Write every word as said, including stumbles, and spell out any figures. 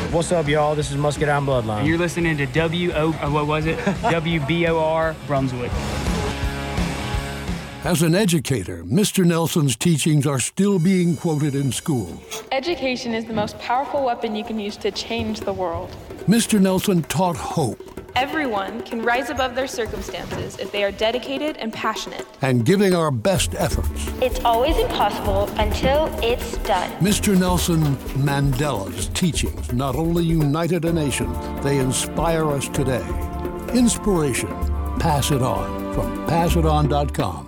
What's up, y'all? This is Muscadine Bloodline. You're listening to W O, uh, what was it? W B O R Brunswick. As an educator, Mister Nelson's teachings are still being quoted in schools. Education is the most powerful weapon you can use to change the world. Mister Nelson taught hope. Everyone can rise above their circumstances if they are dedicated and passionate. And giving our best efforts. It's always impossible until it's done. Mister Nelson Mandela's teachings not only united a nation, they inspire us today. Inspiration. Pass it on from pass it on dot com.